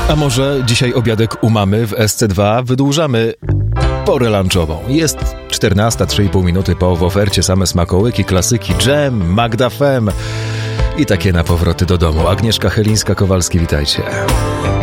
A może dzisiaj obiadek u mamy w SC2 wydłużamy porę lunchową. Jest 14, 3,5 minuty po, w ofercie same smakołyki, klasyki, dżem, Magda Fem i takie na powroty do domu. Agnieszka Chylińska-Kowalski, witajcie.